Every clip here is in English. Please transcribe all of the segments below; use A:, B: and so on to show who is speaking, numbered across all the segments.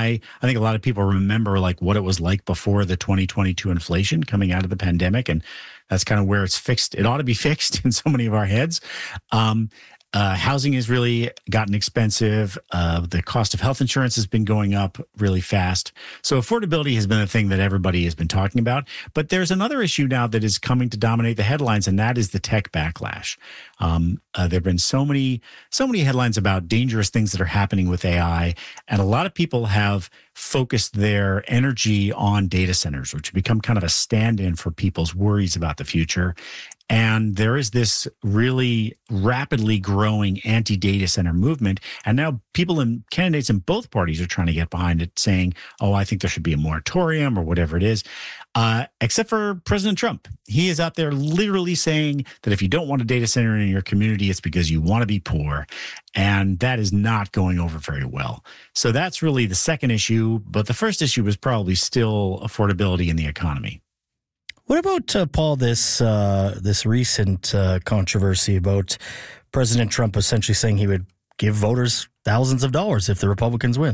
A: high. I think a lot of people remember like what it was like before the 2022 inflation coming out of the pandemic. And that's kind of where it's fixed. It ought to be fixed in so many of our heads. Housing has really gotten expensive. The cost of health insurance has been going up really fast. So affordability has been a thing that everybody has been talking about. But there's another issue now that is coming to dominate the headlines, and that is the tech backlash. There have been so many headlines about dangerous things that are happening with AI, and a lot of people have focused their energy on data centers, which have become kind of a stand-in for people's worries about the future. And there is this really rapidly growing anti-data center movement. And now candidates in both parties are trying to get behind it, saying, oh, I think there should be a moratorium or whatever it is. Except for President Trump. He is out there literally saying that if you don't want a data center in your community, it's because you want to be poor. And that is not going over very well. So that's really the second issue. But the first issue was probably still affordability in the economy.
B: What about, Paul, this recent controversy about President Trump essentially saying he would give voters thousands of dollars if the Republicans win?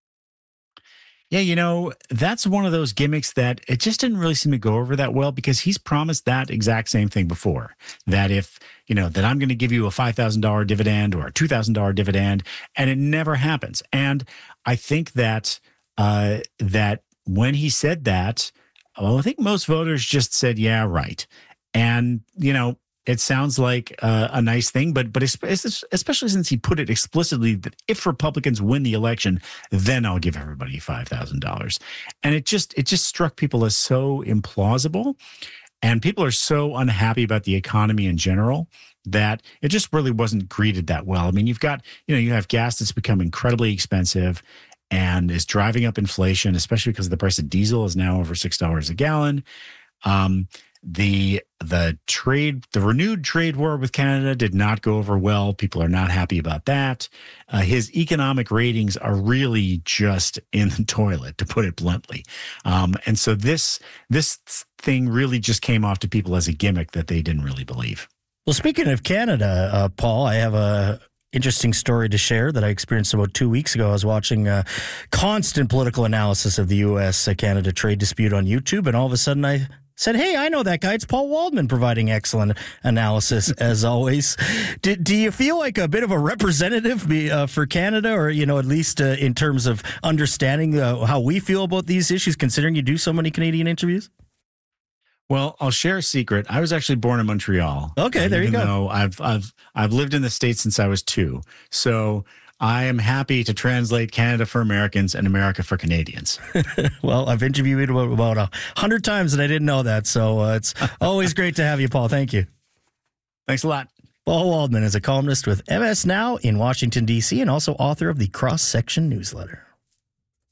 A: Yeah, that's one of those gimmicks that it just didn't really seem to go over that well, because he's promised that exact same thing before, that if, that I'm going to give you a $5,000 dividend or a $2,000 dividend, and it never happens. And I think that when he said that, well, I think most voters just said, yeah, right. And, it sounds like a nice thing, but especially since he put it explicitly that if Republicans win the election, then I'll give everybody $5,000. And it just struck people as so implausible. And people are so unhappy about the economy in general that it just really wasn't greeted that well. I mean, you have gas that's become incredibly expensive and is driving up inflation, especially because the price of diesel is now over $6 a gallon. The renewed trade war with Canada did not go over well. People are not happy about that. His economic ratings are really just in the toilet, to put it bluntly. And so this thing really just came off to people as a gimmick that they didn't really believe.
B: Well, speaking of Canada, Paul, I have a interesting story to share that I experienced about 2 weeks ago. I was watching a constant political analysis of the U.S.-Canada trade dispute on YouTube, and all of a sudden I said, hey, I know that guy. It's Paul Waldman providing excellent analysis, as always. Do you feel like a bit of a representative for Canada, or, at least in terms of understanding how we feel about these issues, considering you do so many Canadian interviews?
A: Well, I'll share a secret. I was actually born in Montreal.
B: Okay, there you go.
A: Even though I've lived in the States since I was 2. So I am happy to translate Canada for Americans and America for Canadians.
B: Well, I've interviewed you about 100 times and I didn't know that. So it's always great to have you, Paul. Thank you.
A: Thanks a lot.
B: Paul Waldman is a columnist with MS Now in Washington, D.C., and also author of the Cross Section newsletter.